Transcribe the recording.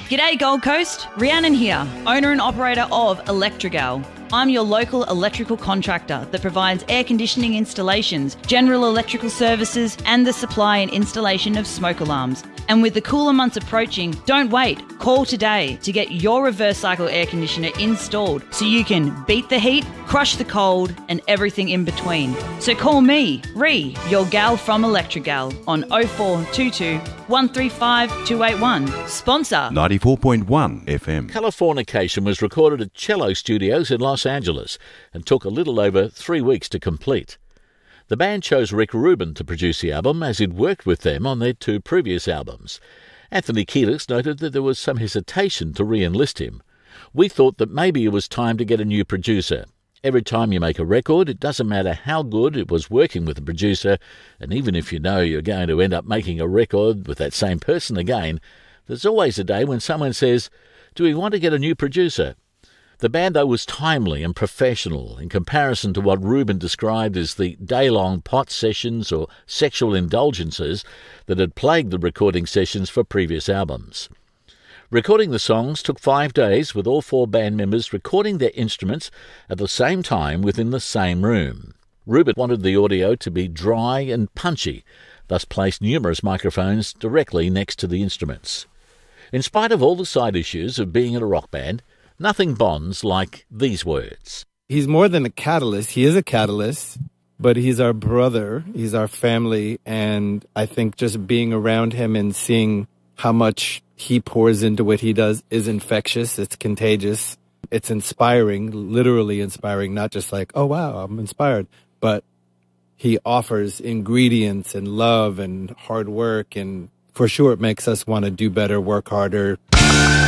G'day Gold Coast, Rhiannon here, owner and operator of Electrigal. I'm your local electrical contractor that provides air conditioning installations, general electrical services and the supply and installation of smoke alarms. And with the cooler months approaching, don't wait. Call today to get your reverse cycle air conditioner installed so you can beat the heat, crush the cold and everything in between. So call me, Rhi, your gal from Electrigal on 0422 135 281. Sponsor 94.1 FM. Californication was recorded at Cello Studios in Los Angeles and took a little over 3 weeks to complete. The band chose Rick Rubin to produce the album as he'd worked with them on their 2 previous albums. Anthony Kiedis noted that there was some hesitation to re-enlist him. We thought that maybe it was time to get a new producer. Every time you make a record, it doesn't matter how good it was working with the producer, and even if you know you're going to end up making a record with that same person again, there's always a day when someone says, "Do we want to get a new producer?" The band, though, was timely and professional in comparison to what Rubin described as the day-long pot sessions or sexual indulgences that had plagued the recording sessions for previous albums. Recording the songs took 5 days, with all 4 band members recording their instruments at the same time within the same room. Rubin wanted the audio to be dry and punchy, thus placed numerous microphones directly next to the instruments. In spite of all the side issues of being in a rock band, nothing bonds like these words. He's more than a catalyst. He is a catalyst, but he's our brother. He's our family. And I think just being around him and seeing how much he pours into what he does is infectious. It's contagious. It's inspiring, literally inspiring, not just like, oh, wow, I'm inspired. But he offers ingredients and love and hard work. And for sure, it makes us want to do better, work harder.